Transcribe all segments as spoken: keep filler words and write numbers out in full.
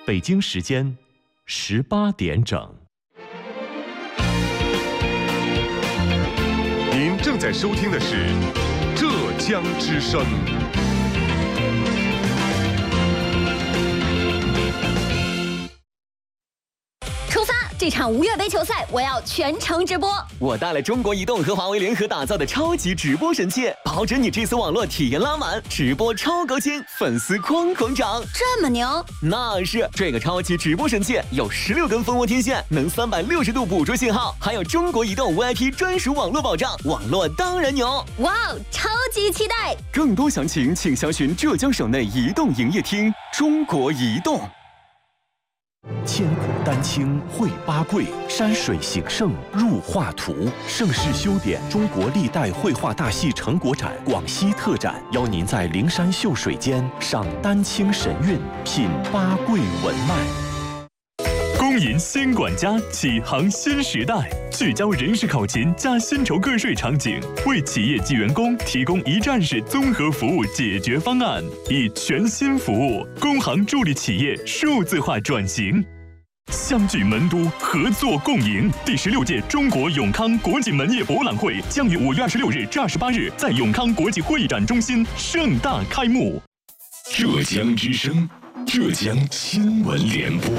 北京时间十八点整。 您正在收听的是浙江之声。 出发！这场无越杯球赛，我要全程直播。 我带了中国移动和华为联合打造的超级直播神器，保准你这次网络体验拉满，直播超高清，粉丝哐哐涨。 这么牛？ 那是，这个超级直播神器有十六根蜂窝天线，能三百六十度捕捉信号，还有中国移动 V I P 专属网络保障，网络当然牛。 哇哦，超级期待！ 更多详情请详询浙江省内移动营业厅。中国移动。 千古丹青绘八桂，山水形胜入画图。盛世修典中国历代绘画大戏成果展广西特展，邀您在灵山秀水间赏丹青神韵，品八桂文脉。 公银新管家启航新时代，聚焦人事考勤加薪酬个税场景，为企业及员工提供一站式综合服务解决方案，以全新服务工行助力企业数字化转型。相聚门都，合作共赢。第十六届中国永康国际门业博览会将于五月二十六日至二十八日在永康国际会展中心盛大开幕。 浙江之声，浙江新闻联播。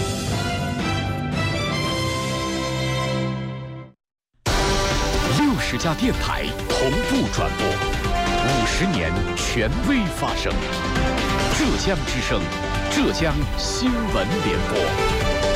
六十家电台同步转播，五十年权威发声。浙江之声，浙江新闻联播。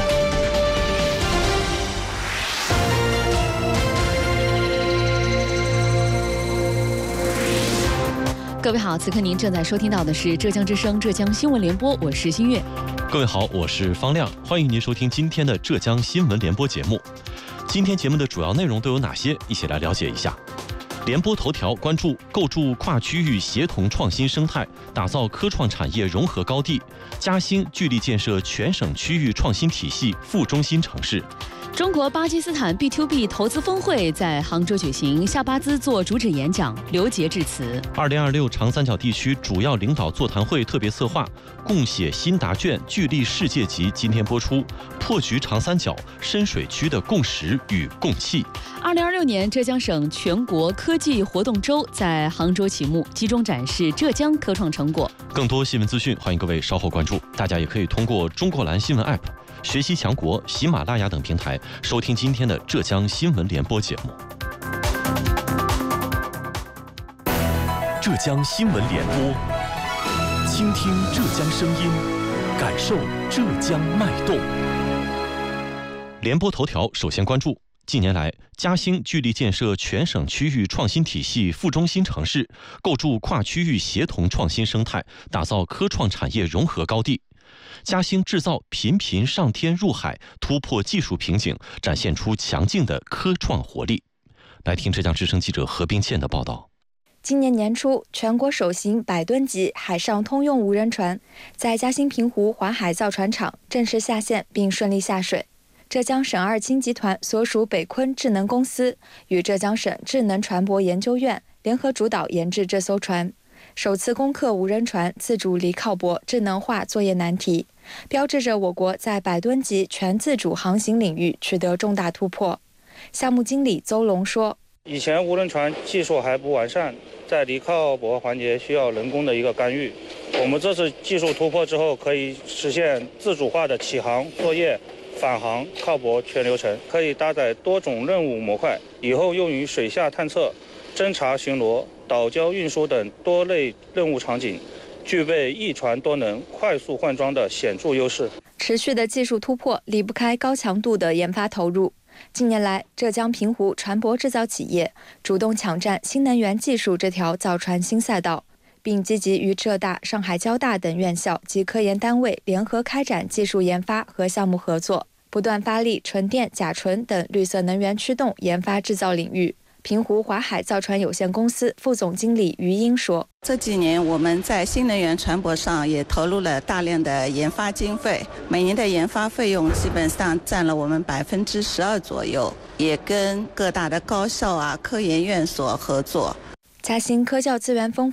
各位好，此刻您正在收听到的是浙江之声浙江新闻联播，我是新月。 各位好，我是方亮，欢迎您收听今天的浙江新闻联播节目。今天节目的主要内容都有哪些？一起来了解一下。联播头条关注构筑跨区域协同创新生态，打造科创产业融合高地。嘉兴聚力建设全省区域创新体系副中心城市。 中国巴基斯坦 B to B 投资峰会在杭州举行，夏巴兹做主旨演讲，刘杰致辞。 二零二六长三角地区主要领导座谈会特别策划，共写新答卷，聚力世界级今天播出，破局长三角深水区的共识与共气。 二零二六年浙江省全国科技活动周在杭州启幕，集中展示浙江科创成果。 更多新闻资讯，欢迎各位稍后关注。大家也可以通过中国蓝新闻 App、学习强国、喜马拉雅等平台收听今天的浙江新闻联播节目。 浙江新闻联播，倾听浙江声音，感受浙江脉动。 联播头条首先关注。近年来，嘉兴聚力建设全省区域创新体系副中心城市，构筑跨区域协同创新生态，打造科创产业融合高地。嘉兴制造频频上天入海，突破技术瓶颈，展现出强劲的科创活力。来听浙江之声记者何冰倩的报道。 今年年初，全国首型百吨级海上通用无人船在嘉兴平湖华海造船厂正式下线并顺利下水。浙江省二轻集团所属北昆智能公司与浙江省智能船舶研究院联合主导研制这艘船，首次攻克无人船自主离靠泊智能化作业难题，标志着我国在百吨级全自主航行领域取得重大突破。项目经理邹龙说， 以前无人船技术还不完善，在离靠泊环节需要人工的一个干预，我们这次技术突破之后，可以实现自主化的起航作业、返航、靠泊全流程，可以搭载多种任务模块，以后用于水下探测、侦察巡逻、岛礁运输等多类任务场景，具备一船多能、快速换装的显著优势。 持续的技术突破离不开高强度的研发投入。近年来，浙江平湖船舶制造企业主动抢占新能源技术这条造船新赛道，并积极与浙大、上海交大等院校及科研单位联合开展技术研发和项目合作，不断发力纯电、甲醇等绿色能源驱动研发制造领域。平湖华海造船有限公司副总经理于英说， 这几年我们在新能源船舶上也投入了大量的研发经费，每年的研发费用基本上占了我们百分之十二左右，也跟各大的高校啊、科研院所合作。 嘉兴科教资源丰富，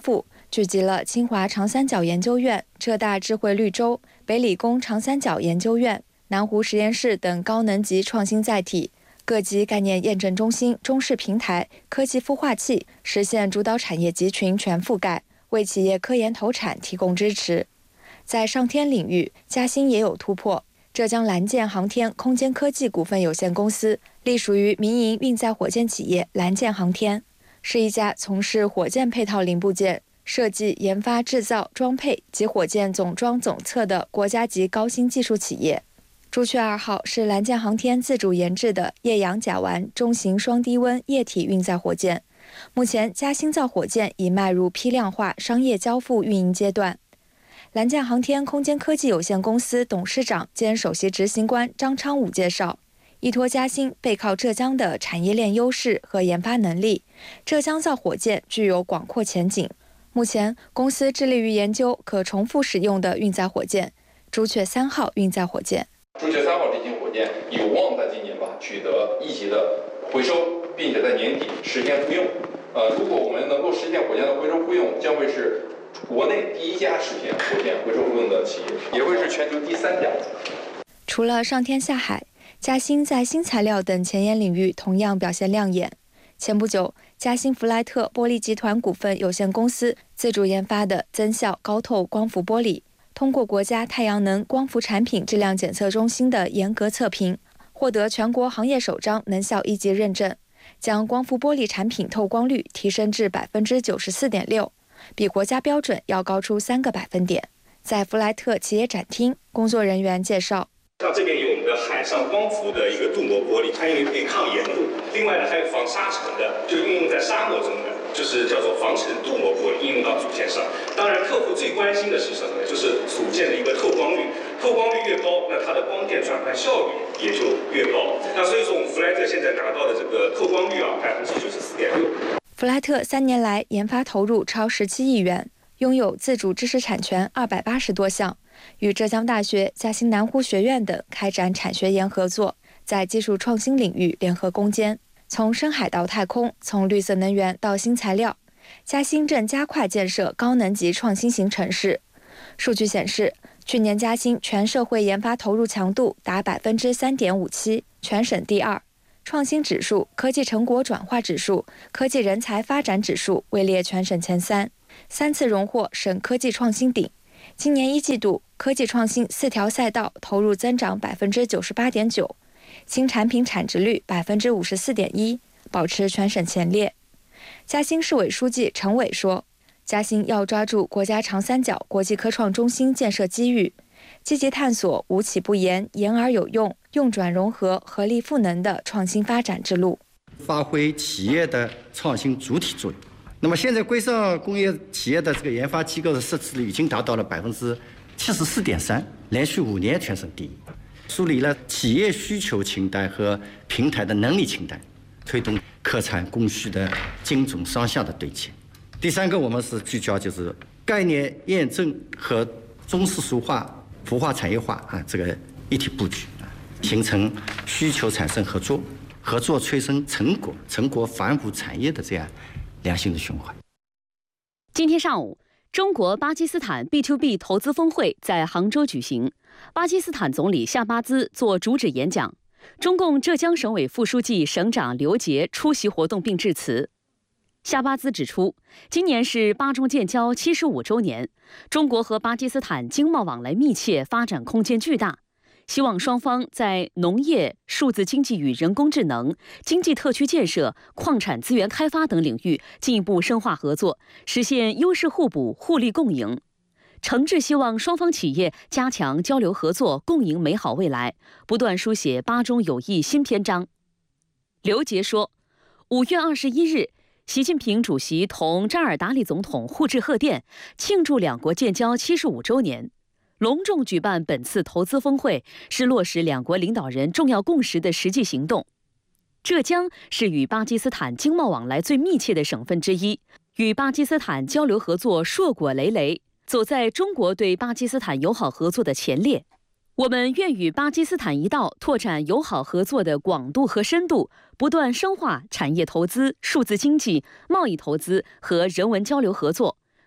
聚集了清华长三角研究院、浙大智慧绿洲、北理工长三角研究院、南湖实验室等高能级创新载体，各级概念验证中心、中式平台、科技孵化器，实现主导产业集群全覆盖，为企业科研投产提供支持。在上天领域，嘉兴也有突破。浙江蓝箭航天空间科技股份有限公司隶属于民营运载火箭企业蓝箭航天，是一家从事火箭配套零部件设计、研发、制造、装配及火箭总装总测的国家级高新技术企业。朱雀二号是蓝箭航天自主研制的液氧甲烷中型双低温液体运载火箭，目前嘉兴造火箭已迈入批量化商业交付运营阶段。蓝箭航天空间科技有限公司董事长兼首席执行官张昌武介绍，依托嘉兴背靠浙江的产业链优势和研发能力，浙江造火箭具有广阔前景。目前，公司致力于研究可重复使用的运载火箭——朱雀三号运载火箭。 朱雀三号这型火箭有望在今年吧取得一级的回收，并且在年底实现复用。呃，如果我们能够实现火箭的回收复用，将会是国内第一家实现火箭回收复用的企业，也会是全球第三家。 除了上天下海，嘉兴在新材料等前沿领域同样表现亮眼。前不久，嘉兴弗莱特玻璃集团股份有限公司自主研发的增效高透光伏玻璃，通过国家太阳能光伏产品质量检测中心的严格测评，获得全国行业首张能效一级认证，将光伏玻璃产品透光率提升至百分之九十四点六，比国家标准要高出三个百分点。在弗莱特企业展厅，工作人员介绍， 像这边有我们的海上光伏的一个镀膜玻璃，它因为可以抗盐度，另外呢还有防沙尘的，就运用在沙漠中的，就是叫做防尘镀膜玻璃，应用到组件上。当然，客户最关心的是什么呢？就是组件的一个透光率，透光率越高，那它的光电转换效率也就越高。那所以说，我们弗莱特现在达到的这个透光率啊，百分之九十四点六。 弗莱特三年来研发投入超十七亿元，拥有自主知识产权二百八十多项，与浙江大学、嘉兴南湖学院等开展产学研合作，在技术创新领域联合攻坚。从深海到太空，从绿色能源到新材料，嘉兴正加快建设高能级创新型城市。数据显示，去年嘉兴全社会研发投入强度达百分之三点五七，全省第二。创新指数、科技成果转化指数、科技人才发展指数位列全省前三，三次荣获省科技创新顶。今年一季度，科技创新四条赛道投入增长百分之九十八点九，新产品产值率百分之五十四点一，保持全省前列。嘉兴市委书记陈伟说，嘉兴要抓住国家长三角国际科创中心建设机遇，积极探索无起不言、言而有用、用转融合、合力赋能的创新发展之路， 发挥企业的创新主体作用。那么现在规上工业企业的这个研发机构的设置率已经达到了百分之七十四点三，连续五年全省第一。梳理了企业需求清单和平台的能力清单，推动客产供需的精准双向的对接。第三个，我们是聚焦就是概念验证和中式数化、孵化产业化啊这个一体布局，形成需求产生合作，合作催生成果，成果反哺产业的这样良性的循环。 今天上午，中国巴基斯坦 B to B 投资峰会在杭州举行，巴基斯坦总理夏巴兹作主旨演讲，中共浙江省委副书记、省长刘杰出席活动并致辞。夏巴兹指出，今年是巴中建交七十五周年，中国和巴基斯坦经贸往来密切，发展空间巨大。希望双方在农业、数字经济与人工智能、经济特区建设、矿产资源开发等领域进一步深化合作，实现优势互补、互利共赢。诚挚希望双方企业加强交流合作，共赢美好未来，不断书写巴中友谊新篇章。刘杰说，五月二十一日，习近平主席同扎尔达里总统互致贺电，庆祝两国建交七十五周年。隆重举办本次投资峰会，是落实两国领导人重要共识的实际行动。浙江是与巴基斯坦经贸往来最密切的省份之一，与巴基斯坦交流合作硕果累累，走在中国对巴基斯坦友好合作的前列。我们愿与巴基斯坦一道拓展友好合作的广度和深度，不断深化产业投资、数字经济、贸易投资和人文交流合作，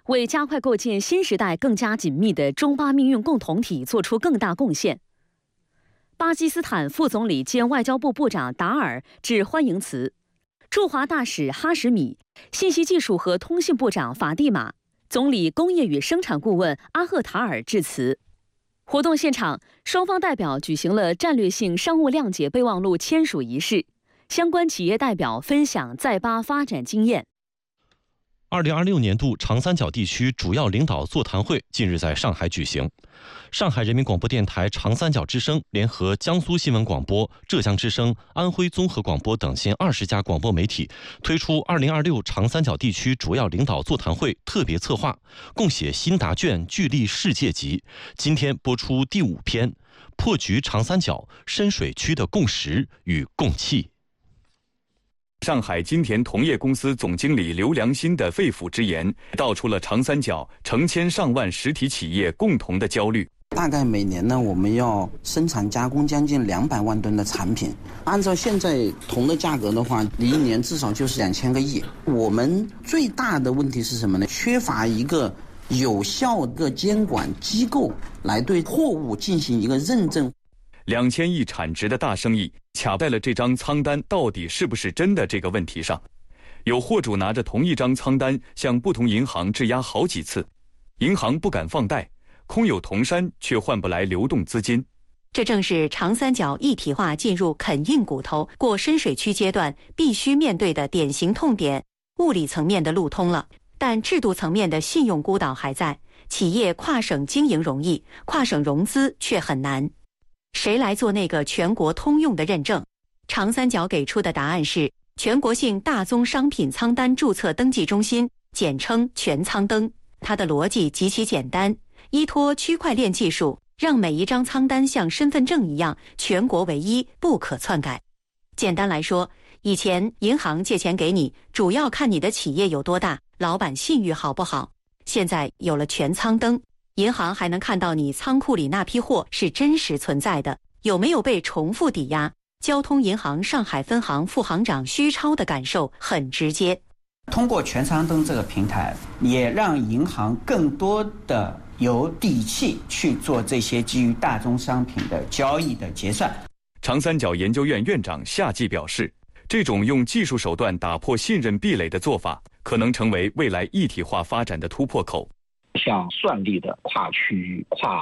为加快构建新时代更加紧密的中巴命运共同体做出更大贡献。巴基斯坦副总理兼外交部部长达尔致欢迎词，驻华大使哈什米、信息技术和通信部长法蒂玛、总理工业与生产顾问阿赫塔尔致辞。活动现场，双方代表举行了战略性商务谅解备忘录签署仪式，相关企业代表分享在巴发展经验。 二零二六年度长三角地区主要领导座谈会近日在上海举行。上海人民广播电台长三角之声联合江苏新闻广播、浙江之声、安徽综合广播等近二十家广播媒体，推出二零二六长三角地区主要领导座谈会特别策划，共写新答卷聚力世界集。今天播出第五篇，破局长三角深水区的共识与共气。 上海金田同业公司总经理刘良新的肺腑之言，道出了长三角成千上万实体企业共同的焦虑。 大概每年呢，我们要生产加工将近两百万吨的产品。按照现在铜的价格的话，一年至少就是两千个亿。我们最大的问题是什么呢？缺乏一个有效的监管机构来对货物进行一个认证。 两千亿产值的大生意，卡在了这张仓单到底是不是真的这个问题上。有货主拿着同一张仓单向不同银行质押好几次，银行不敢放贷，空有铜山却换不来流动资金。 这正是长三角一体化进入啃硬骨头、过深水区阶段必须面对的典型痛点。物理层面的路通了，但制度层面的信用孤岛还在。企业跨省经营容易，跨省融资却很难。谁来做那个全国通用的认证？长三角给出的答案是全国性大宗商品仓单注册登记中心，简称全仓登。它的逻辑极其简单，依托区块链技术，让每一张仓单像身份证一样全国唯一，不可篡改。简单来说，以前银行借钱给你，主要看你的企业有多大，老板信誉好不好。现在有了全仓登，银行还能看到你仓库里那批货是真实存在的，有没有被重复抵押。交通银行上海分行副行长徐超的感受很直接。 通过全仓登这个平台，也让银行更多的有底气去做这些基于大宗商品的交易的结算。 长三角研究院院长夏季表示，这种用技术手段打破信任壁垒的做法，可能成为未来一体化发展的突破口。 像算力的跨区域、跨